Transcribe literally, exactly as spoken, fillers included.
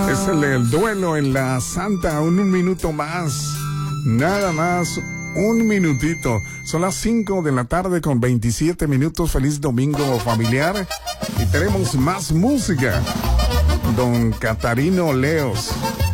Es el, el duelo en la Santa. Un, un minuto más. Nada más. Un minutito. Son las cinco de la tarde con veintisiete minutos. Feliz domingo familiar. Y tenemos más música. Don Catarino Leos.